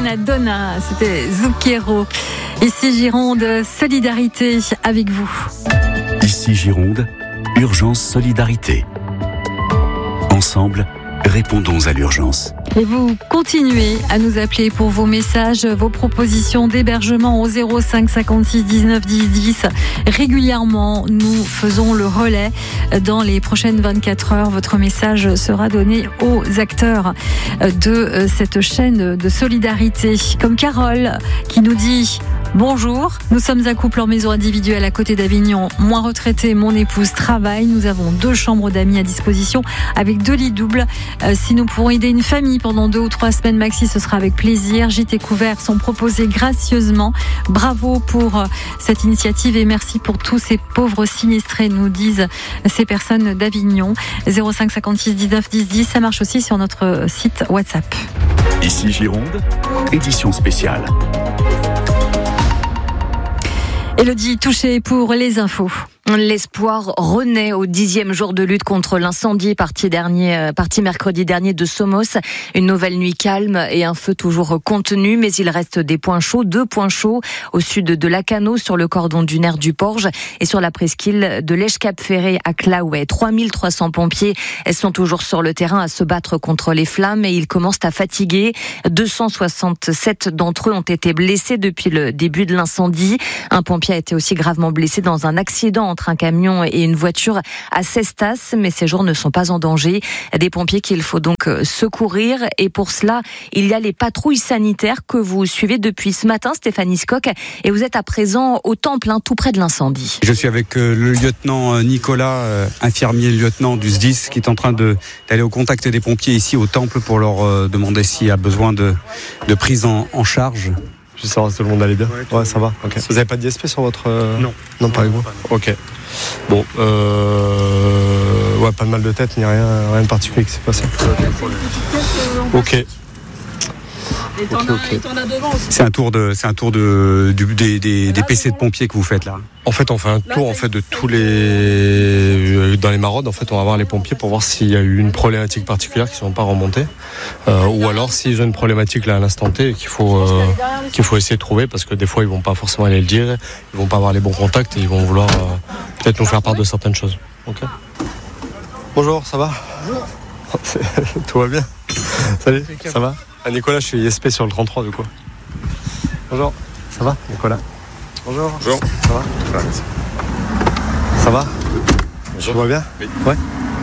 Prima Donna, c'était Zucchero. Ici Gironde, solidarité avec vous. Ici Gironde, urgence solidarité. Ensemble, répondons à l'urgence. Et vous continuez à nous appeler pour vos messages, vos propositions d'hébergement au 05 56 19 10 10. Régulièrement, nous faisons le relais. Dans les prochaines 24 heures, votre message sera donné aux acteurs de cette chaîne de solidarité. Comme Carole qui nous dit... Bonjour, nous sommes un couple en maison individuelle à côté d'Avignon. Moi retraitée, mon épouse travaille. Nous avons 2 chambres d'amis à disposition avec 2 lits doubles. Si nous pourrons aider une famille pendant 2 ou 3 semaines maxi, ce sera avec plaisir. Gîtes et couverts sont proposés gracieusement. Bravo pour cette initiative et merci pour tous ces pauvres sinistrés, nous disent ces personnes d'Avignon. 05 56 19 10 10, ça marche aussi sur notre site WhatsApp. Ici Gironde, édition spéciale. Élodie Touché pour les infos. L'espoir renaît au 10e jour de lutte contre l'incendie parti mercredi dernier de Somos. Une nouvelle nuit calme et un feu toujours contenu, mais il reste des points chauds, 2 points chauds au sud de Lacanau, sur le cordon dunaire du Porge et sur la presqu'île de l'Èche-Cap-Ferré à Claouet. 3300 pompiers sont toujours sur le terrain à se battre contre les flammes et ils commencent à fatiguer. 267 d'entre eux ont été blessés depuis le début de l'incendie. Un pompier a été aussi gravement blessé dans un accident entre un camion et une voiture à Cestas, mais ces jours ne sont pas en danger. Des pompiers qu'il faut donc secourir et pour cela, il y a les patrouilles sanitaires que vous suivez depuis ce matin, Stéphanie Scocq, et vous êtes à présent au Temple, tout près de l'incendie. Je suis avec le lieutenant Nicolas, infirmier lieutenant du SDIS, qui est en train d'aller au contact des pompiers ici au Temple pour leur demander s'il y a besoin de prise en charge. Je sais savoir si tout le monde allait bien. Ouais, ça va. Okay. Vous n'avez pas d'ISP sur votre... Non, pas avec vous. Ok. Bon, ouais, pas de mal de tête, ni rien de particulier qui s'est passé. Ok. Et t'en as devant aussi. C'est un tour des PC de pompiers que vous faites là. En fait, on fait un tour de tous les dans les maraudes. En fait, on va voir les pompiers pour voir s'il y a eu une problématique particulière qui ne sont pas remontées, ou alors s'ils ont une problématique là à l'instant T qu'il faut essayer de trouver, parce que des fois ils vont pas forcément aller le dire, ils vont pas avoir les bons contacts et ils vont vouloir peut-être nous faire part de certaines choses. Ok. Bonjour, ça va ? Bonjour. Tout va bien ? Salut, ça va ? Nicolas, je suis ISP sur le 33 du coup. Bonjour, ça va Nicolas ? Bonjour. Bonjour. Ça va ? Ça va ? Bonjour. Tu vois bien ? Oui. Ouais.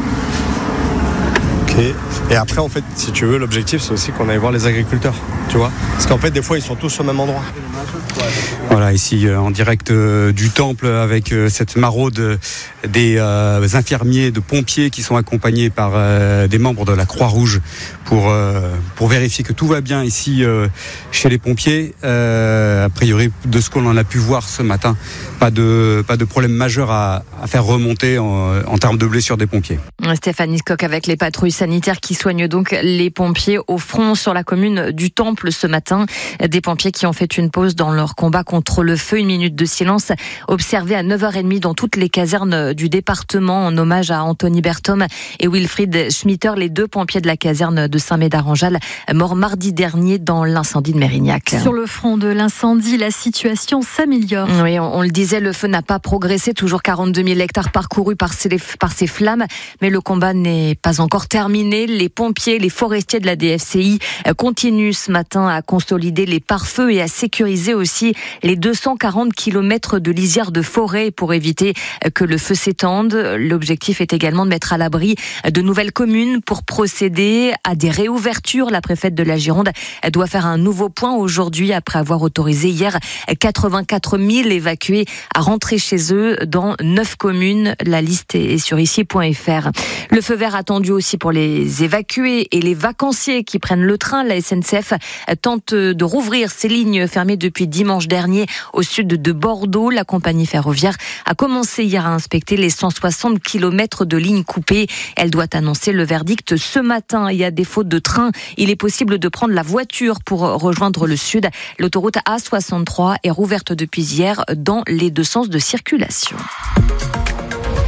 Ok. Et après, en fait, si tu veux, l'objectif, c'est aussi qu'on aille voir les agriculteurs, tu vois ? Parce qu'en fait, des fois, ils sont tous au même endroit. Voilà, ici en direct du Temple avec cette maraude des infirmiers, de pompiers qui sont accompagnés par des membres de la Croix-Rouge pour vérifier que tout va bien ici chez les pompiers. A priori, de ce qu'on en a pu voir ce matin, pas de problème majeur à faire remonter en termes de blessures des pompiers. Stéphanie Scocq avec les patrouilles sanitaires qui soignent donc les pompiers au front sur la commune du Temple ce matin. Des pompiers qui ont fait une pause dans leur combat contre le feu. Une minute de silence observée à 9h30 dans toutes les casernes du département en hommage à Anthony Berthom et Wilfried Schmitter, les 2 pompiers de la caserne de Saint-Médard-en-Jalles, morts mardi dernier dans l'incendie de Mérignac. Sur le front de l'incendie, la situation s'améliore. Oui, on le disait, le feu n'a pas progressé. Toujours 42 000 hectares parcourus par ces flammes. Mais le combat n'est pas encore terminé. Les pompiers, les forestiers de la DFCI continuent ce matin à consolider les pare-feux et à sécuriser aussi les 240 km de lisière de forêt pour éviter que le feu s'étende. L'objectif est également de mettre à l'abri de nouvelles communes pour procéder à des réouvertures. La préfète de la Gironde doit faire un nouveau point aujourd'hui après avoir autorisé hier 84 000 évacués à rentrer chez eux dans 9 communes. La liste est sur ici.fr. Le feu vert attendu aussi pour les évacués et les vacanciers qui prennent le train. La SNCF tente de rouvrir ses lignes fermées depuis dimanche dernier au sud de Bordeaux. La compagnie ferroviaire a commencé hier à inspecter les 160 km de lignes coupées. Elle doit annoncer le verdict ce matin. Il y a des fautes de train. Il est possible de prendre la voiture pour rejoindre le sud. L'autoroute A63 est rouverte depuis hier dans les 2 sens de circulation.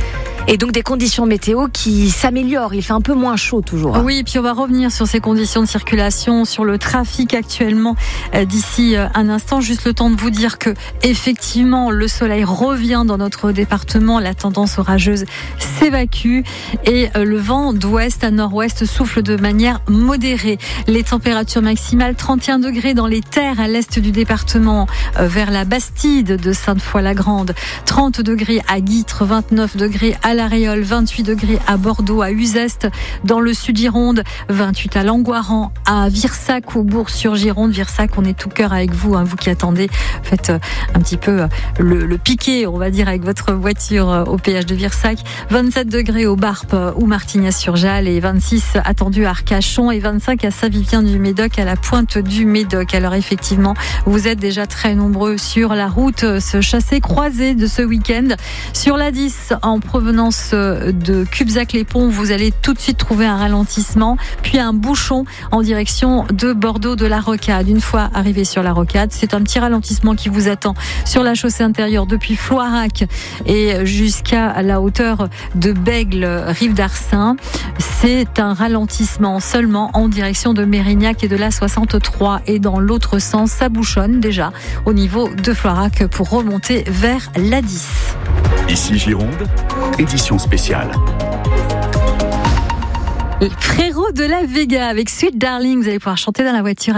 Et donc des conditions météo qui s'améliorent. Il fait un peu moins chaud toujours. Oui, et puis on va revenir sur ces conditions de circulation, sur le trafic actuellement d'ici un instant. Juste le temps de vous dire que effectivement le soleil revient dans notre département, la tendance orageuse s'évacue et le vent d'ouest à nord-ouest souffle de manière modérée. Les températures maximales 31 degrés dans les terres à l'est du département vers la Bastide de Sainte-Foy-la-Grande, 30 degrés à Guîtres, 29 degrés à La Réole, 28 degrés à Bordeaux, à Uzeste, dans le sud Gironde, 28 à Langoiran, à Virsac, au Bourg-sur-Gironde. Virsac, on est tout cœur avec vous, vous qui attendez. Faites un petit peu le piqué, on va dire, avec votre voiture au péage de Virsac. 27 degrés au Barp ou Martignas-sur-Jalles et 26 attendus à Arcachon et 25 à Saint-Vivien-du-Médoc, à la pointe du Médoc. Alors effectivement, vous êtes déjà très nombreux sur la route, ce chassé-croisé de ce week-end. Sur la 10, en provenance de Cubzac-les-Ponts, vous allez tout de suite trouver un ralentissement, puis un bouchon en direction de Bordeaux de la Rocade. Une fois arrivé sur la Rocade, c'est un petit ralentissement qui vous attend sur la chaussée intérieure depuis Floirac et jusqu'à la hauteur de Bègle, rive d'Arcin. C'est un ralentissement seulement en direction de Mérignac et de la 63. Et dans l'autre sens, ça bouchonne déjà au niveau de Floirac pour remonter vers la 10. Ici Gironde, édition spéciale. Frérot de la Vega avec Sweet Darling, vous allez pouvoir chanter dans la voiture.